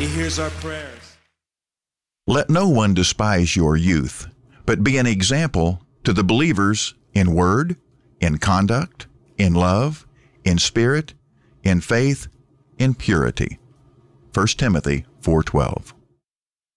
He hears our prayers. Let no one despise your youth, but be an example to the believers in word, in conduct, in love, in spirit, in faith, in purity. 1 Timothy 4:12.